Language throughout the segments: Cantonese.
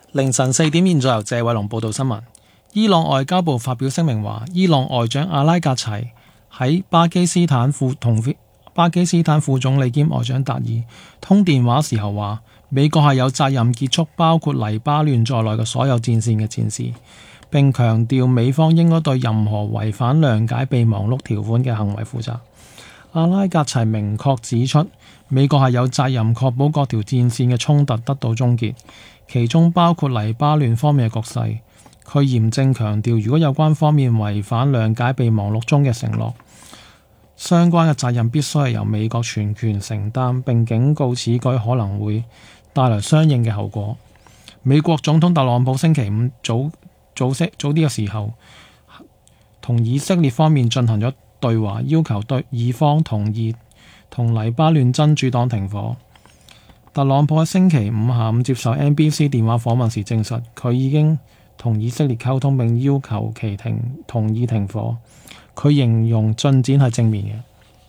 凌晨4點現在由謝偉龍報道新聞。伊朗外交部發表聲明話，伊朗外長阿拉格齊喺巴基斯坦副總理兼外長達爾通電話時候話，美國係有責任結束包括黎巴嫩在內嘅所有戰線嘅戰事，並強調美方應該對任何違反諒解備忘錄條款嘅行為負責。阿拉格齊明確指出，美國係有責任確保各條戰線嘅衝突得到終結，其中包括黎巴嫩方面嘅局勢。佢嚴正強調，如果有關方面違反諒解備忘錄中嘅承諾，相關嘅責任必須係由美國全權承擔，並警告此舉可能會帶來相應嘅後果。美國總統特朗普星期五早啲嘅時候，同以色列方面進行咗對話，要求對以方同意同黎巴嫩真主黨停火。特朗普喺星期五下午接受 NBC 電話訪問時證實，佢已經同以色列溝通並要求其同意停火。佢形容進展係正面嘅。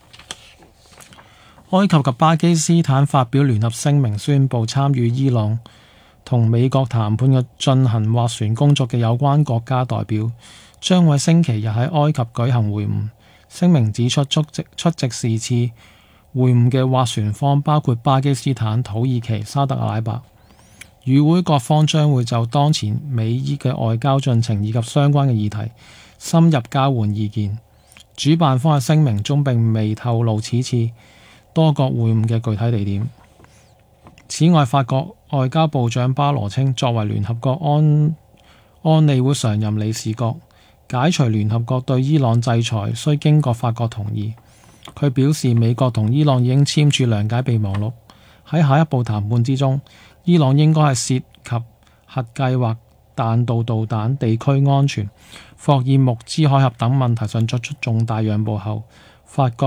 埃及及巴基斯坦發表聯合聲明，宣布參與伊朗同美國談判嘅進行斡旋工作嘅有關國家代表將會星期日喺埃及舉行會晤。聲明指出，出席是次會晤嘅斡旋方包括巴基斯坦、土耳其、沙特阿拉伯。與會各方將會就當前美伊嘅外交進程以及相關嘅議題深入交換意見。主辦方嘅聲明中並未透露此次多國會晤嘅具體地點。此外，法國外交部長巴羅稱，作為聯合國安理會常任理事國，解除聯合國對伊朗制裁需經過法國同意。佢表示，美國同伊朗已經簽署諒解備忘錄，喺下一步談判之中，伊朗應該係涉及核計劃、彈道導彈、地區安全、霍爾木茲海峽等問題上作出重大讓步後，法國